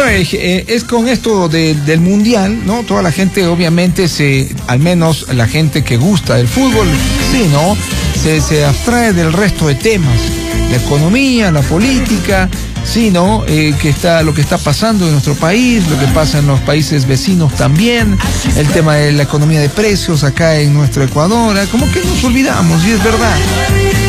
es con esto del mundial, ¿no? Toda la gente, obviamente, al menos la gente que gusta del fútbol, sí, ¿no? Se abstrae del resto de temas, la economía, la política, sí, ¿no? Lo que está pasando en nuestro país, lo que pasa en los países vecinos también, el tema de la economía de precios acá en nuestro Ecuador, como que nos olvidamos, y es verdad.